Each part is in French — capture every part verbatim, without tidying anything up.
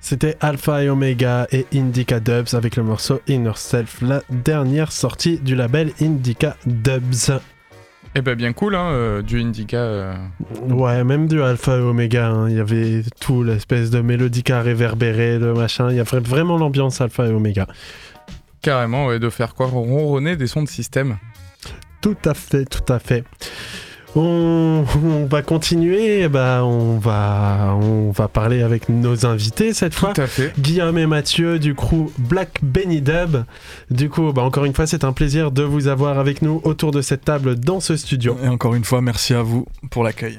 C'était Alpha et Omega et Indica Dubs avec le morceau Inner Self, la dernière sortie du label Indica Dubs. Eh ben bien cool, hein, euh, du Indica. Euh... Ouais, même du Alpha et Omega, hein. Il y avait tout, l'espèce de mélodica réverbérée, le machin. Il y avait vraiment l'ambiance Alpha et Omega. Carrément, ouais, de faire quoi ronronner des sons de système. Tout à fait, tout à fait. On, on va continuer, bah on va, on va parler avec nos invités cette fois. Tout à fait. Guillaume et Mathieu du crew Black Benny Dub. Du coup, bah encore une fois, c'est un plaisir de vous avoir avec nous autour de cette table dans ce studio. Et encore une fois, merci à vous pour l'accueil.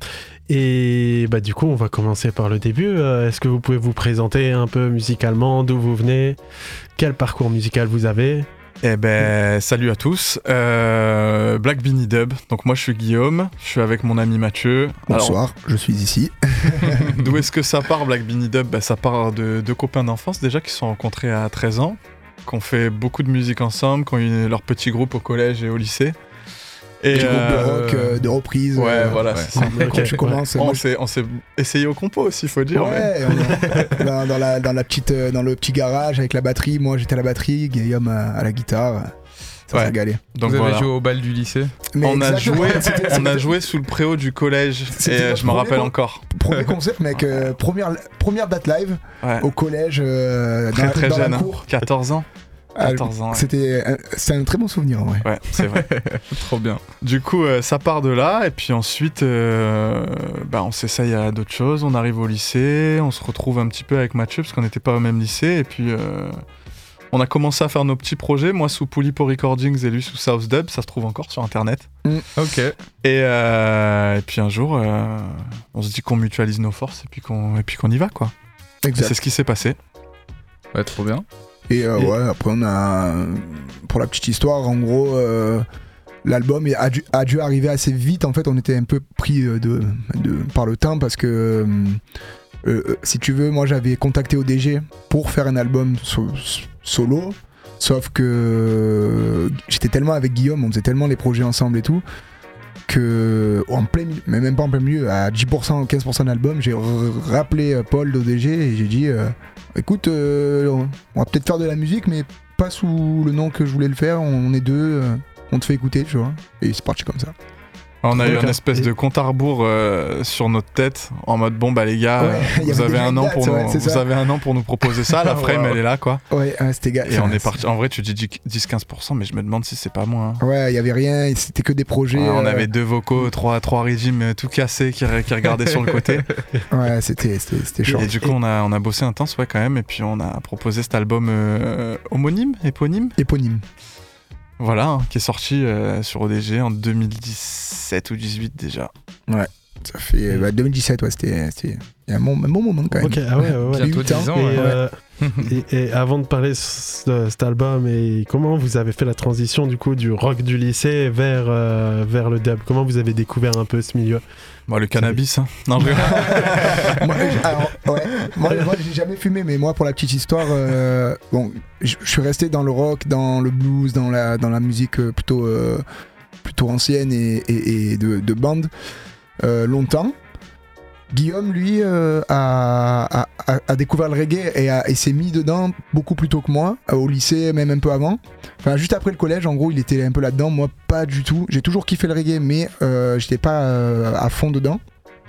Et bah du coup, on va commencer par le début. Euh, est-ce que vous pouvez vous présenter un peu musicalement, d'où vous venez, quel parcours musical vous avez ? Eh ben, salut à tous. Euh, Black Benny Dub. Donc moi, je suis Guillaume. Je suis avec mon ami Mathieu. Bonsoir, Alors, je suis ici. D'où est-ce que ça part, Black Benny Dub ? Ben, ça part de deux copains d'enfance déjà qui se sont rencontrés à treize ans, qui ont fait beaucoup de musique ensemble, qui ont eu leur petit groupe au collège et au lycée. Et des groupes de rock, euh, de reprise. Ouais, euh, voilà, ouais. c'est ça. Quand okay. je commence, on, moi, s'est, on s'est essayé au compo aussi, il faut dire. Ouais, on, dans, dans, la, dans, la petite, dans le petit garage avec la batterie. Moi, j'étais à la batterie, Guillaume à, à la guitare. Ça ouais. s'est régalé. Donc vous voilà. avez joué au bal du lycée ? Mais on a, joué, on a joué sous le préau du collège et je me rappelle encore. Premier concert, mec, euh, première, première date live ouais. au collège. Euh, très dans, très dans jeune, la cour. quatorze ans. quatorze ans. Ouais. C'était un, c'est un très bon souvenir, ouais. Ouais, c'est vrai. Trop bien. Du coup, euh, ça part de là, et puis ensuite, euh, bah, on s'essaye à d'autres choses. On arrive au lycée, on se retrouve un petit peu avec Mathieu, parce qu'on n'était pas au même lycée, et puis euh, on a commencé à faire nos petits projets, moi sous Poulipo Recordings et lui sous South Dub, ça se trouve encore sur internet. Mm. Ok. Et, euh, et puis un jour, euh, on se dit qu'on mutualise nos forces, et puis qu'on, et puis qu'on y va, quoi. Exact. Et c'est ce qui s'est passé. Ouais, trop bien. Et euh, ouais. ouais, après on a, pour la petite histoire, en gros, euh, l'album a dû, a dû arriver assez vite. En fait, on était un peu pris de, de, de, par le temps parce que, euh, euh, si tu veux, moi j'avais contacté O D G pour faire un album so, solo, sauf que j'étais tellement avec Guillaume, on faisait tellement les projets ensemble et tout, que en plein milieu, mais même pas en plein milieu, à dix pour cent, quinze pour cent de l'album, j'ai r- rappelé Paul d'O D G et j'ai dit euh, écoute, euh, on va peut-être faire de la musique, mais pas sous le nom que je voulais le faire, on est deux, euh, on te fait écouter, tu vois. Et c'est parti comme ça. On a eu une espèce de compte à rebours euh, sur notre tête, en mode bon bah les gars, ouais, euh, vous avez un an pour nous, ouais, vous avez un an pour nous proposer ça, la frame elle est là quoi. Ouais, ouais c'était gars. Et on est parti. En vrai, tu dis dix à quinze pour cent, mais je me demande si c'est pas moins. Hein. Ouais, il y avait rien, c'était que des projets. Ouais, on euh... avait deux vocaux, trois trois régimes tout cassés qui, qui regardaient sur le côté. Ouais, c'était c'était, c'était chaud. Et du coup, on a on a bossé intense, ouais quand même, et puis on a proposé cet album euh, homonyme, éponyme. Éponyme. Voilà, hein, qui est sorti euh, sur O D G en deux mille dix-sept ou dix-huit déjà. Ouais, ça fait bah, deux mille dix-sept, ouais, c'était, c'était un, bon, un bon moment quand même. Ok, ah ouais, ouais, ouais. Bientôt dix ans. Et, ouais. euh, et, et avant de parler de cet album, et comment vous avez fait la transition du coup du rock du lycée vers, euh, vers le dub ? Comment vous avez découvert un peu ce milieu ? Moi, le cannabis, hein. Non, je... moi, alors, ouais. moi, moi, j'ai jamais fumé, mais moi, pour la petite histoire, euh, bon, je suis resté dans le rock, dans le blues, dans la, dans la musique plutôt, euh, plutôt ancienne et, et, et de, de band euh, longtemps. Guillaume, lui, euh, a, a, a découvert le reggae et, a, et s'est mis dedans beaucoup plus tôt que moi, au lycée, même un peu avant. Enfin, juste après le collège, en gros, il était un peu là-dedans. Moi, pas du tout. J'ai toujours kiffé le reggae, mais euh, j'étais pas euh, à fond dedans.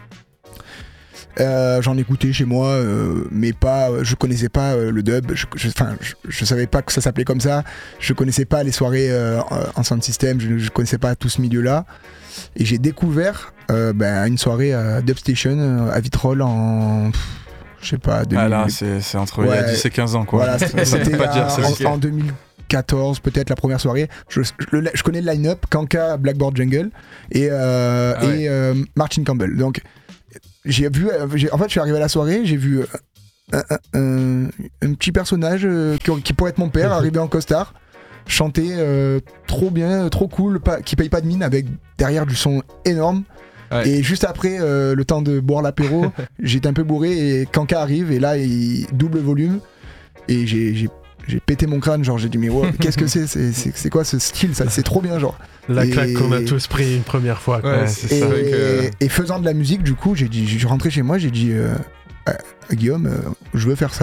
Euh, j'en écoutais chez moi, euh, mais pas. Je connaissais pas euh, le dub. Je, je, enfin, je, je savais pas que ça s'appelait comme ça. Je connaissais pas les soirées euh, en sound system. Je, je connaissais pas tout ce milieu-là. Et j'ai découvert euh, ben, une soirée à Dubstation euh, à Vitrolles en. Je sais pas. deux mille... Ah là, c'est, c'est entre ouais, il y a dix et quinze ans quoi. Voilà, c'était, c'était pas dire, c'est en, en deux mille quatorze peut-être la première soirée. Je, je, je connais le line-up, Kanka, Blackboard Jungle et, euh, ah ouais. et euh, Martin Campbell. Donc j'ai vu, j'ai, en fait je suis arrivé à la soirée, j'ai vu un, un, un, un petit personnage euh, qui, qui pourrait être mon père arriver en costard, chanter euh, trop bien, trop cool, pas, qui paye pas de mine avec derrière du son énorme. Ouais. Et juste après euh, le temps de boire l'apéro, j'étais un peu bourré et Kanka arrive et là il double volume et j'ai, j'ai j'ai pété mon crâne, genre j'ai dit mais wow, qu'est-ce que c'est, c'est, c'est, c'est quoi ce style, ça, c'est trop bien genre. La et... claque qu'on a tous pris une première fois. Quoi. Ouais, c'est et, ça. Et, et faisant de la musique, du coup, j'ai dit, je suis rentré chez moi, j'ai dit, euh, ah, Guillaume, euh, je veux faire ça.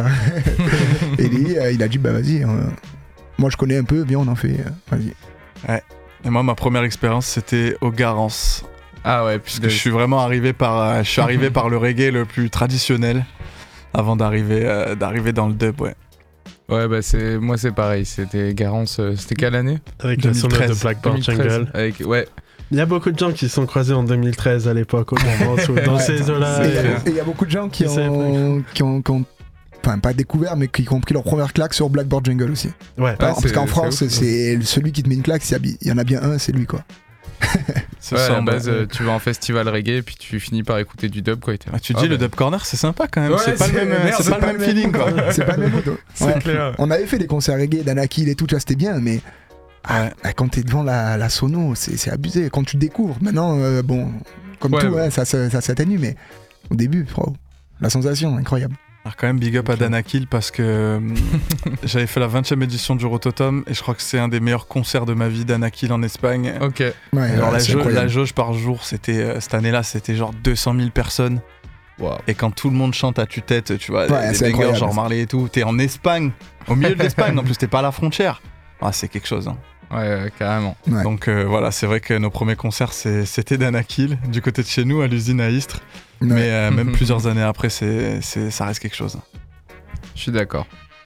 Et lui, euh, il a dit, bah vas-y, euh, moi je connais un peu, viens on en fait, euh, vas-y. Ouais. Et moi, ma première expérience, c'était au Garance. Ah ouais, Parce que je suis vraiment arrivé par, euh, je suis arrivé par le reggae le plus traditionnel avant d'arriver, euh, d'arriver dans le dub, ouais. Ouais, bah c'est moi c'est pareil, c'était Garance, euh, c'était quelle année? Avec la sonate de Blackboard Jungle. Avec ouais. Il y a beaucoup de gens qui se sont croisés en deux mille treize à l'époque, au Garance, ou dans Ouais, ces eaux-là. Et il y a beaucoup de gens qui ont, qui ont, qui ont, enfin pas découvert, mais qui ont pris leur première claque sur Blackboard Jungle aussi. Ouais, Parce, c'est- parce qu'en c'est France, ouf, c'est celui qui te met une claque, il y en a bien un, c'est lui quoi. C'est Ouais, à ça, la on base, va- euh, tu vas en festival reggae, puis tu finis par écouter du dub, quoi. et t'es là, Ah, tu te ah, dis, le bah, dub corner, c'est sympa quand même. Ouais, c'est pas le c'est- même, merde, c'est c'est pas le même feeling, quoi. C'est pas le même mood. C'est Ouais. clair. On avait fait des concerts reggae d'Anakil et tout, tu vois, c'était bien, mais Ouais. ah, quand t'es devant la, la sono, c'est c'est abusé. Quand tu découvres, maintenant, euh, bon, comme Ouais, tout, ouais. hein, ça, ça, ça s'atténue, mais au début, wow, la sensation, incroyable. Alors quand même big up à Danakil parce que euh, j'avais fait la vingtième édition du Rototom et je crois que c'est un des meilleurs concerts de ma vie, Danakil en Espagne. Ok. Ouais, Alors ouais, la, c'est jauge, incroyable. la jauge par jour, c'était euh, cette année-là, c'était genre deux cent mille personnes. Waouh. Et quand tout le monde chante à tue-tête, tu vois, Ouais, des c'est bangers incroyable. genre Marley et tout, t'es en Espagne, au milieu de l'Espagne, en plus t'es pas à la frontière. Ah, c'est quelque chose. Hein. Ouais, ouais, carrément. Ouais. Donc euh, voilà, c'est vrai que nos premiers concerts, c'est- c'était Danakil, du côté de chez nous, à l'usine à Istres. Ouais. Mais euh, même plusieurs années après, c'est, c'est, ça reste quelque chose. Je suis d'accord.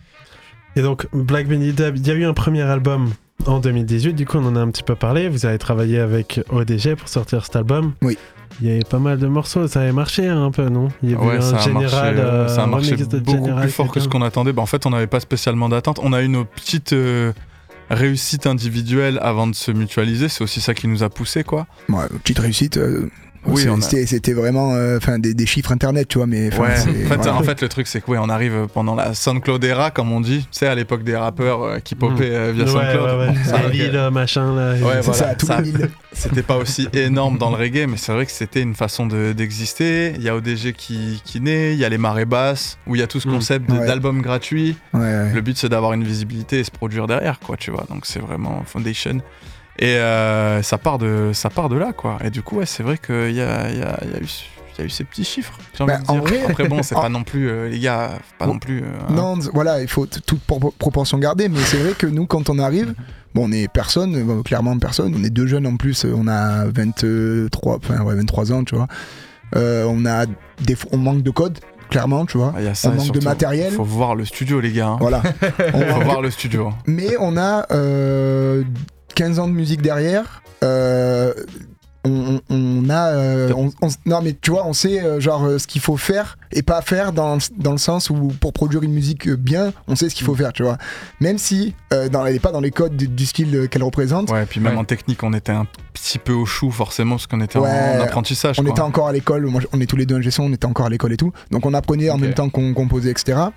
Et donc, Black Benny Dub, il y a eu un premier album en deux mille dix-huit, du coup on en a un petit peu parlé, vous avez travaillé avec O D G pour sortir cet album. Oui. Il y avait pas mal de morceaux, ça avait marché un peu, non? Il y avait Ouais, eu ça un a général, marché, euh, ça a un marché remix de beaucoup General plus fort que ce quelqu'un. qu'on attendait. Bah, en fait, on n'avait pas spécialement d'attente. On a eu nos petites euh, réussites individuelles avant de se mutualiser. C'est aussi ça qui nous a poussé, quoi. Ouais, petite réussite. euh, Oui, c'est- on a- c'était, c'était vraiment euh, enfin, des, des chiffres internet, tu vois, mais enfin, Ouais. c'est- En fait, voilà. en fait, le truc, c'est que ouais, on arrive pendant la SoundCloud era, comme on dit. Tu sais, à l'époque des rappeurs euh, qui popaient euh, via Ouais, SoundCloud. ouais, ouais. Bon, ça, Les ok. Lil, machin, là. Ouais, c'est voilà, ça, tout ça- le mille. C'était pas aussi énorme dans le reggae, mais c'est vrai que c'était une façon de- d'exister. Il y a O D G qui, qui naît, il y a les marées basses, où il y a tout ce Mm. concept de- Ouais. d'album gratuit. Ouais, ouais. Le but, c'est d'avoir une visibilité et se produire derrière, quoi, tu vois. Donc, c'est vraiment foundation. Et euh, ça, part de, ça part de là, quoi. Et du coup, ouais, c'est vrai qu'il y a, il y, a, il y, a eu, il y a eu ces petits chiffres. J'ai envie Bah, de dire. en vrai- Après, bon, c'est en- pas non plus, euh, les gars, faut pas Bon, non plus. euh, hein. Non, voilà, il faut t- toute pro- proportion garder, mais c'est vrai que nous, quand on arrive, bon, on est personne, bon, clairement personne, on est deux jeunes en plus, on a vingt-trois, enfin, ouais, vingt-trois ans, tu vois. Euh, on, a des, on manque de code, clairement, tu vois. Ah, il y a ça, on et manque de surtout, matériel. Faut voir le studio, les gars. Hein. Voilà. On Faut manque- voir le studio. Mais on a euh, quinze ans de musique derrière. Euh, on, on- on a. euh, on- on- non, mais tu vois, on sait euh, genre euh, ce qu'il faut faire et pas faire dans, dans le sens où pour produire une musique euh, bien, on sait ce qu'il faut faire, tu vois. Même si euh, dans, elle n'est pas dans les codes du, du style euh, qu'elle représente. Ouais, et puis même Ouais. en technique, on était un petit peu au chou, forcément, parce qu'on était en- Ouais, en, apprentissage. On quoi. était encore à l'école, moi, on est tous les deux ingé son, on était encore à l'école et tout. Donc on apprenait en Ok. même temps qu'on composait, et cetera.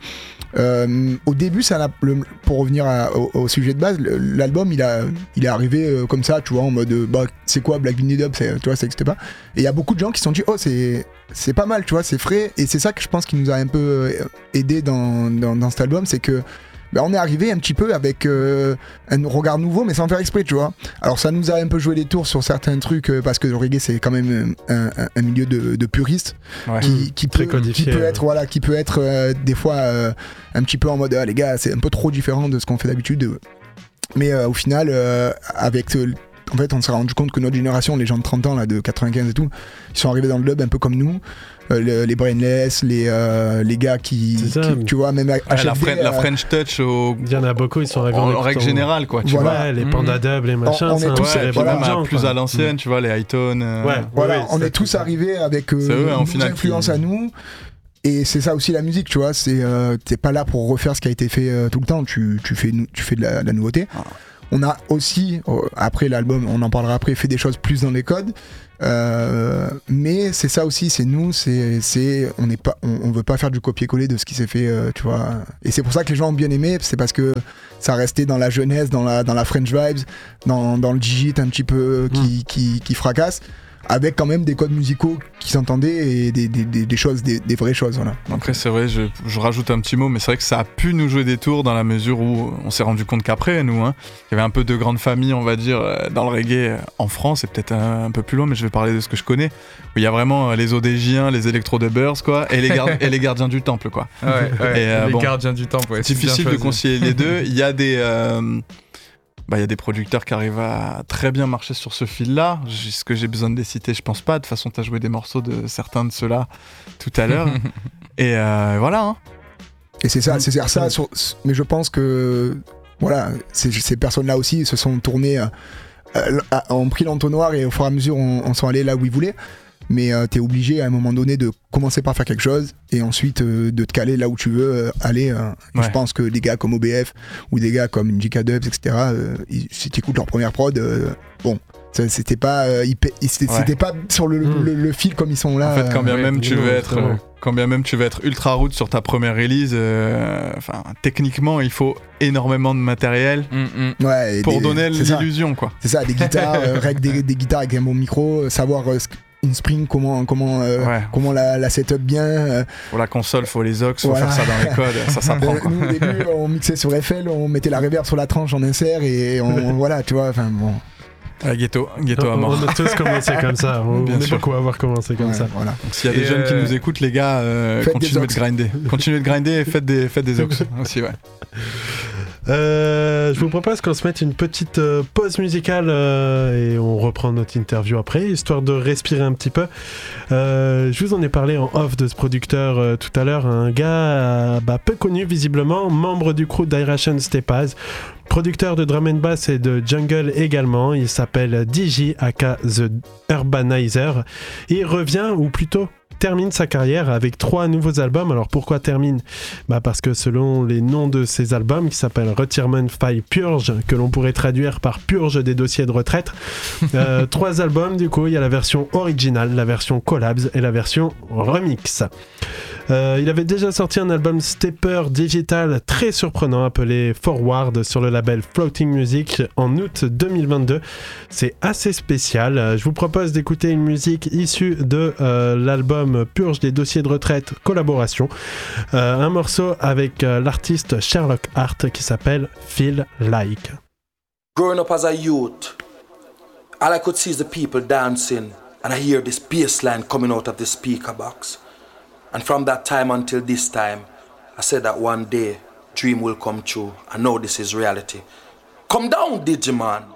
Euh, au début, ça n'a- le- pour revenir à- au, au sujet de base, le- l'album il, a, il est arrivé euh, comme ça, tu vois, en mode euh, bah, c'est quoi Black Benny Dub, c'est- tu vois, ça n'existait pas. Et il y a beaucoup de gens qui se sont dit, oh, c'est, c'est pas mal, tu vois, c'est frais. Et c'est ça que je pense qui nous a un peu euh, aidé dans, dans, dans cet album, c'est que. Ben, on est arrivé un petit peu avec euh, un regard nouveau, mais sans faire exprès, tu vois. Alors ça nous a un peu joué des tours sur certains trucs, euh, parce que le reggae c'est quand même un, un- un milieu de, de puristes Ouais. qui, qui Très peut, codifié, qui peut ouais. être, voilà, qui peut être euh, des fois euh, un petit peu en mode ah, les gars, c'est un peu trop différent de ce qu'on fait d'habitude. Mais euh, au final, euh, avec euh, en fait, on s'est rendu compte que notre génération, les gens de trente ans, là, de quatre-vingt-quinze et tout, ils sont arrivés dans le dub un peu comme nous. Euh, le- les brainless, les, euh, les gars qui, C'est ça. qui- tu vois, même Ouais, H F D, la, Fren- la euh, French Touch au, Il y en a beaucoup, ils sont arrivés en, en en règle écoutant- générale, quoi. Tu Voilà. vois. Ouais, les Mhm. Panda Dub, les machins, on est ça a tous- inspiré Ouais, beaucoup voilà, de mais gens, plus quoi. à l'ancienne, tu vois, les Hightone. euh, Ouais. Voilà, oui, on c'est est tous ça. arrivés avec euh, C'est eux, hein, au nos final, influences qui- à nous. Et c'est ça aussi la musique, tu vois. C'est euh, t'es pas là pour refaire ce qui a été fait euh, tout le temps. Tu, tu fais nou- tu fais de la, de la nouveauté. Ah. On a aussi euh, après l'album, on en parlera après, fait des choses plus dans les codes. Euh, mais c'est ça aussi, c'est nous, c'est c'est on n'est pas, on, on veut pas faire du copier-coller de ce qui s'est fait, euh, tu vois. Et c'est pour ça que les gens ont bien aimé, c'est parce que ça restait dans la jeunesse, dans la dans la French vibes, dans, dans le digit un petit peu qui, qui, qui fracasse. avec quand même des codes musicaux qui s'entendaient et des, des, des, des choses, des, des vraies choses. Voilà. Après, c'est vrai, je, je rajoute un petit mot, mais c'est vrai que ça a pu nous jouer des tours dans la mesure où on s'est rendu compte qu'après, nous, hein, il y avait un peu de grande famille, on va dire, dans le reggae en France, et peut-être un, un peu plus loin, mais je vais parler de ce que je connais, où il y a vraiment les Odégiens, les Electro-Dubbers, quoi, et les, gar- et les gardiens du temple, quoi. Ouais, ouais, et, euh, les bon, gardiens du temple, ouais. C'est difficile de concilier les deux. Il y a des... Euh, Bah, y a des producteurs qui arrivent à très bien marcher sur ce fil-là. Est-ce que j'ai besoin de les citer ? Je pense pas. De toute façon, t'as joué des morceaux de certains de ceux-là tout à l'heure. Et euh, voilà. Hein. Et c'est ça, c'est ça. Sur, mais je pense que voilà, ces, ces personnes-là aussi se sont tournées, euh, ont pris l'entonnoir et au fur et à mesure, on, on sont allés là où ils voulaient. Mais euh, t'es obligé à un moment donné de commencer par faire quelque chose et ensuite euh, de te caler là où tu veux euh, aller. Euh, ouais. Je pense que des gars comme O B F ou des gars comme J K Dubs, et cetera, euh, ils, si tu écoutes leur première prod, euh, bon, ça, c'était pas, euh, ils, c'était, ouais. c'était pas sur le, mmh. le, le fil comme ils sont là. En fait, quand bien, euh, même, ouais, tu veux être, euh, quand bien même tu veux être ultra route sur ta première release, euh, techniquement, il faut énormément de matériel mmh. ouais, pour des, donner l'illusion. Ça. Quoi. C'est ça, des guitares, euh, règle des, des guitares avec un bon micro, savoir euh, une Spring, comment, comment, euh, ouais. comment la, la setup bien. Euh. Pour la console, faut les aux, faut voilà. faire ça dans les codes, ça s'apprend. Quoi. Nous, au début, on mixait sur F L, on mettait la reverb sur la tranche en insert et on, voilà, tu vois, enfin bon. Ah, ghetto, ghetto à mort. On a tous commencé comme ça, on, Bien on est sûr. beaucoup à avoir commencé comme ouais, ça. Voilà. Donc, s'il y a des et jeunes euh... qui nous écoutent, les gars, euh, continuez de grinder. Continuez de grinder et faites des, faites des aux aussi, ouais. Euh, je vous propose qu'on se mette une petite euh, pause musicale euh, et on reprend notre interview après, histoire de respirer un petit peu. Euh, je vous en ai parlé en off de ce producteur euh, tout à l'heure, un gars euh, bah, peu connu visiblement, membre du crew d'Iration Stepaz, producteur de drum and bass et de jungle également. Il s'appelle D J aka The Urbanizer. Et il revient, ou plutôt termine sa carrière avec trois nouveaux albums. Alors pourquoi termine ? Bah parce que selon les noms de ces albums, qui s'appellent Retirement File Purge, que l'on pourrait traduire par Purge des dossiers de retraite, euh, trois albums du coup, il y a la version originale, la version collabs et la version remix. Euh, il avait déjà sorti un album Stepper Digital très surprenant appelé Forward sur le label Floating Music en août deux mille vingt-deux. C'est assez spécial. Euh, je vous propose d'écouter une musique issue de euh, l'album Purge des dossiers de retraite collaboration. Euh, un morceau avec euh, l'artiste Sherlock Hart qui s'appelle Feel Like. Growing up as a youth, all I could see is the people dancing and I hear this bass line coming out of the speaker box. And from that time until this time, I said that one day, dream will come true. I know this is reality. Come down, Digimon.